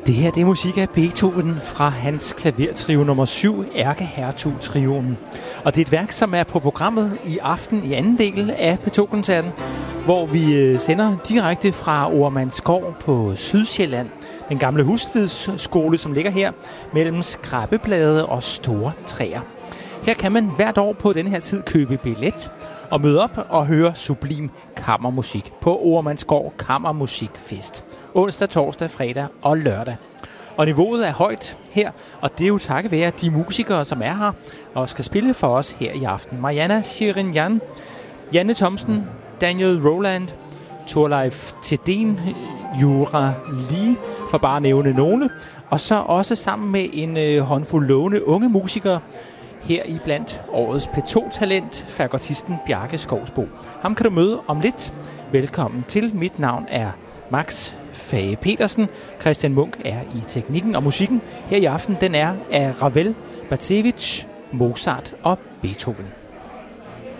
Det her det er musik af Beethoven fra hans klavertrio nummer 7, Ærkehertug-trioen. Og det er et værk, som er på programmet i aften i anden del af P2-koncerten, hvor vi sender direkte fra Oremandsgård på Sydsjælland. Den gamle husflidsskole, som ligger her mellem skrabbeblade og store træer. Her kan man hvert år på denne her tid købe billet og møde op og høre sublim kammermusik på Oremandsgård Kammermusikfest. Onsdag, torsdag, fredag og lørdag. Og niveauet er højt her, og det er jo takket være de musikere, som er her og skal spille for os her i aften. Mariana Shirinyan, Janne Thomsen, Daniel Roland, Thorleif Thedéen, Jura Lee, for bare at nævne nogle. Og så også sammen med en håndfuld lovende unge musikere, her i blandt årets P2-talent, fagotisten Bjarke Skovsbo. Ham kan du møde om lidt. Velkommen til. Mit navn er Max Fage Petersen. Christian Munk er i teknikken, og musikken her i aften, den er af Ravel, Bacevich, Mozart og Beethoven.